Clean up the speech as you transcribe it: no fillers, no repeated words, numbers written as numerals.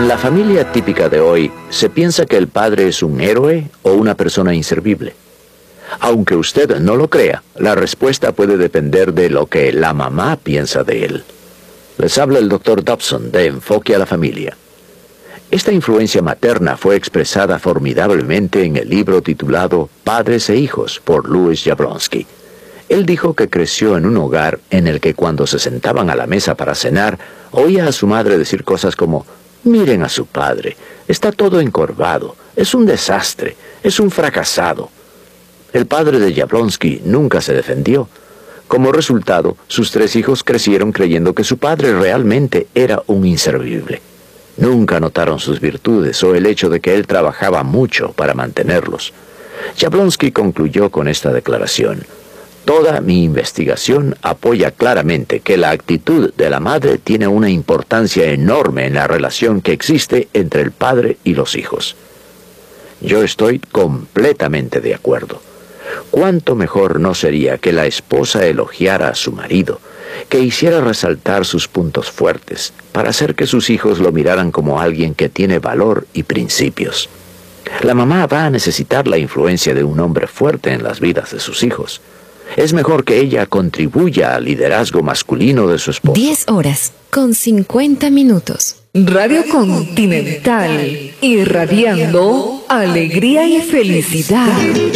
En la familia típica de hoy, se piensa que el padre es un héroe o una persona inservible. Aunque usted no lo crea, la respuesta puede depender de lo que la mamá piensa de él. Les habla el Dr. Dobson de Enfoque a la Familia. Esta influencia materna fue expresada formidablemente en el libro titulado Padres e Hijos por Louis Jablonski. Él dijo que creció en un hogar en el que cuando se sentaban a la mesa para cenar, oía a su madre decir cosas como: miren a su padre, está todo encorvado, es un desastre, es un fracasado. El padre de Jablonski nunca se defendió. Como resultado, sus 3 hijos crecieron creyendo que su padre realmente era un inservible. Nunca notaron sus virtudes o el hecho de que él trabajaba mucho para mantenerlos. Jablonski concluyó con esta declaración: toda mi investigación apoya claramente que la actitud de la madre tiene una importancia enorme en la relación que existe entre el padre y los hijos. Yo estoy completamente de acuerdo. ¿Cuánto mejor no sería que la esposa elogiara a su marido, que hiciera resaltar sus puntos fuertes, para hacer que sus hijos lo miraran como alguien que tiene valor y principios? La mamá va a necesitar la influencia de un hombre fuerte en las vidas de sus hijos. Es mejor que ella contribuya al liderazgo masculino de su esposo. 10:50. Radio Continental, irradiando alegría y felicidad.